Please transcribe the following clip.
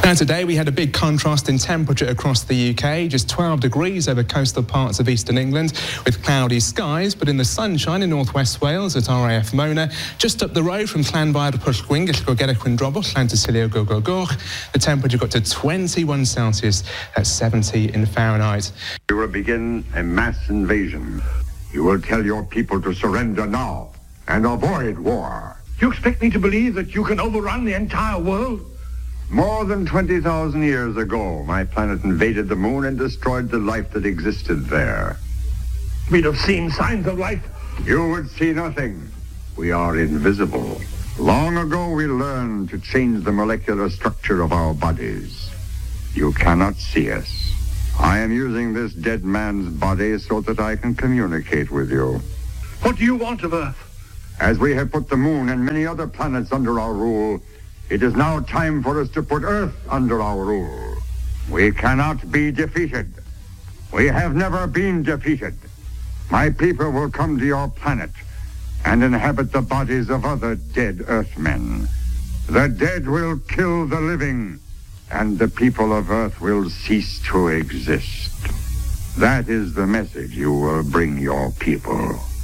Now today we had a big contrast in temperature across the UK, just 12 degrees over coastal parts of eastern England with cloudy skies, but in the sunshine in northwest Wales at RAF Mona, just up the road from Llanfair Pwllgwyn, Gellgorgera Cwndrobwll, Llantysilio Gogogoch, the temperature got to 21 Celsius at 70 in Fahrenheit. We will begin a mass invasion. You will tell your people to surrender now and avoid war. You expect me to believe that you can overrun the entire world? More than 20,000 years ago, my planet invaded the moon and destroyed the life that existed there. We'd have seen signs of life. You would see nothing. We are invisible. Long ago, we learned to change the molecular structure of our bodies. You cannot see us. I am using this dead man's body so that I can communicate with you. What do you want of Earth? As we have put the moon and many other planets under our rule, it is now time for us to put Earth under our rule. We cannot be defeated. We have never been defeated. My people will come to your planet and inhabit the bodies of other dead Earthmen. The dead will kill the living, and the people of Earth will cease to exist. That is the message you will bring your people.